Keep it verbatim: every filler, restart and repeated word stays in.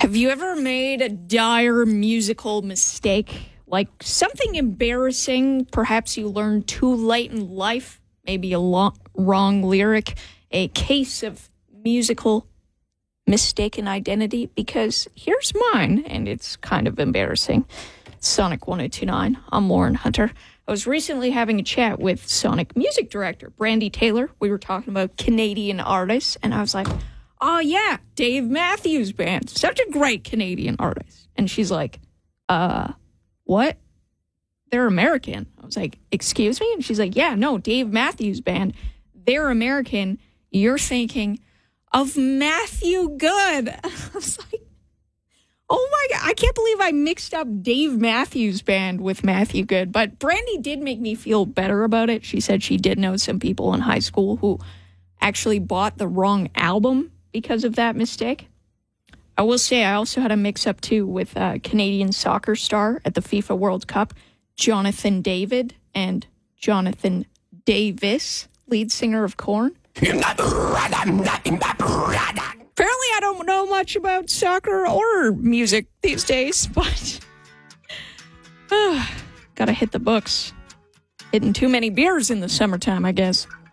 Have you ever made a dire musical mistake? Like something embarrassing, perhaps you learned too late in life, maybe a lo- wrong lyric, a case of musical mistaken identity? Because here's mine, and it's kind of embarrassing. Sonic one oh two nine, I'm Lauren Hunter. I was recently having a chat with Sonic music director, Brandy Taylor. We were talking about Canadian artists, and I was like, oh yeah, Dave Matthews Band, such a great Canadian artist. And she's like, uh, what? They're American. I was like, excuse me? And she's like, yeah, no, Dave Matthews Band, they're American. You're thinking of Matthew Good. I was like, oh my God, I can't believe I mixed up Dave Matthews Band with Matthew Good. But Brandy did make me feel better about it. She said she did know some people in high school who actually bought the wrong album because of that mistake. I will say I also had a mix-up, too, with a Canadian soccer star at the FIFA World Cup, Jonathan David and Jonathan Davis, lead singer of Korn. Apparently, I don't know much about soccer or music these days, but uh, gotta hit the books. Hitting too many beers in the summertime, I guess.